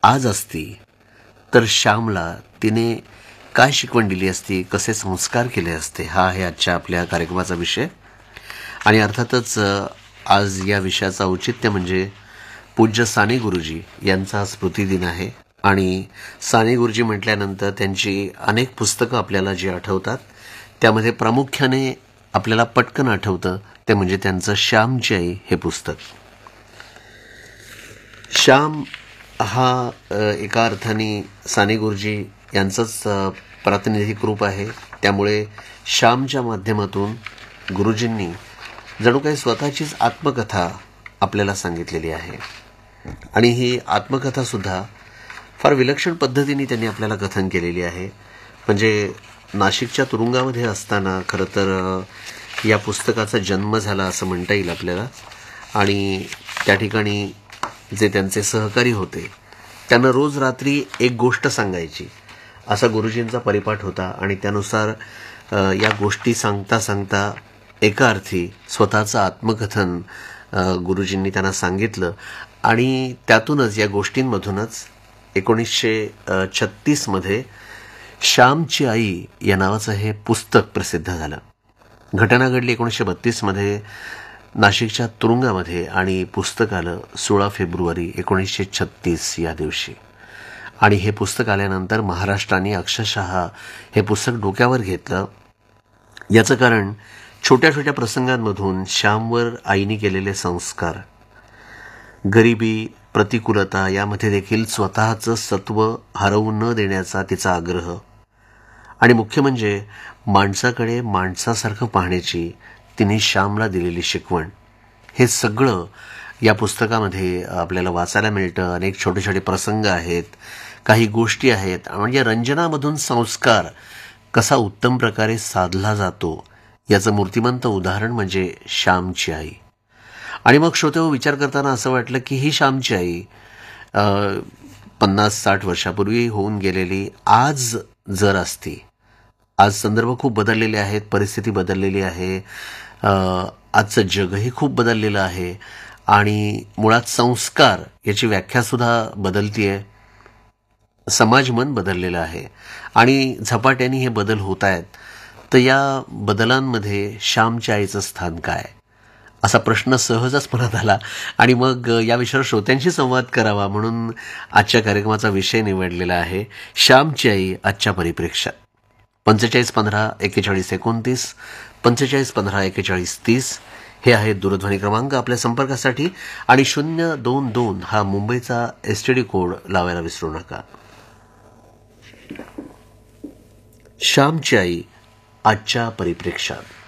आज असती तर श्यामला तिने काय शिकवण दिली असती, कसे संस्कार केले असते, हा आहे आजच्या आपल्या कार्यक्रमाचा विषय. आणि अर्थातच आज या विषयाचं औचित्य म्हणजे पूज्य साने गुरुजी यांचा स्मृतिदिन आहे. आणि साने गुरुजी म्हटल्यानंतर त्यांची अनेक पुस्तकं आपल्याला जी आठवतात, त्यामध्ये प्रामुख्याने आपल्याला पटकन आठवतं ते म्हणजे त्यांचं श्यामची आई हे पुस्तक. श्याम हा एका अर्थाने साने गुरुजी यांचंच प्रातिनिधिक रूप आहे. त्यामुळे श्यामच्या माध्यमातून गुरुजींनी जणू काही स्वतःचीच आत्मकथा आपल्याला सांगितलेली आहे. आणि ही आत्मकथा सुद्धा फार विलक्षण पद्धतीने त्यांनी आपल्याला कथन केलेली आहे. म्हणजे नाशिकच्या तुरुंगामध्ये असताना खरं तर या पुस्तकाचा जन्म झाला असं म्हणता येईल आपल्याला. आणि त्या ठिकाणी जे त्यांचे सहकारी होते त्यांना रोज रात्री एक गोष्ट सांगायची असा गुरुजींचा परिपाठ होता. आणि त्यानुसार या गोष्टी सांगता सांगता एका अर्थी स्वतःचं आत्मकथन गुरुजींनी त्यांना सांगितलं. आणि त्यातूनच या गोष्टींमधूनच 1936 मध्ये श्यामची आई या नावाचं हे पुस्तक प्रसिद्ध झालं. घटना घडली 1932 मध्ये नाशिकच्या तुरुंगामध्ये आणि पुस्तक आलं 16 फेब्रुवारी 1936 या दिवशी. आणि हे पुस्तक आल्यानंतर महाराष्ट्राने अक्षरशः हे पुस्तक डोक्यावर घेतलं. याचं कारण छोट्या छोट्या प्रसंगांमधून श्यामवर आईने केलेले संस्कार, गरिबी, प्रतिकूलता यामध्ये देखील स्वतःचं सत्व हरवू न देण्याचा तिचा आग्रह, आणि मुख्य म्हणजे माणसाकडे माणसासारखं पाहण्याची तिने श्यामला दिलेली शिकवण, हे सगळं या पुस्तकामध्ये आपल्याला वाचायला मिळतं. अनेक छोटे छोटे प्रसंग आहेत, काही गोष्टी आहेत. म्हणजे रंजनामधून संस्कार कसा उत्तम प्रकारे साधला जातो याचं मूर्तिमंत उदाहरण म्हणजे श्यामची आई. आणि मग श्रोतेहो, विचार करताना असं वाटलं की ही श्यामची आई 50-60 वर्षापूर्वी होऊन गेलेली आज जर असती. आज संदर्भ खूप बदललेले आहेत, परिस्थिती बदललेली आहे, आजचं जगही खूप बदललेलं आहे. आणि मुळात संस्कार याची व्याख्यासुद्धा बदलतीये, समाजमन बदललेलं आहे आणि झपाट्याने हे बदल होत आहेत. तर या बदलांमध्ये श्यामच्या आईचं स्थान काय, असा प्रश्न सहजच मनात आला. आणि मग या विषयावर श्रोत्यांशी संवाद करावा म्हणून आजच्या कार्यक्रमाचा विषय निवडलेला आहे श्यामची आई आजच्या परिप्रेक्ष्यात. 4515-4129, 4515-4130 हे आहेत दूरध्वनी क्रमांक आपल्या संपर्कासाठी. आणि 022 हा मुंबईचा STD कोड लावायला विसरू नका. श्यामची आई आजच्या परिप्रेक्ष्यात.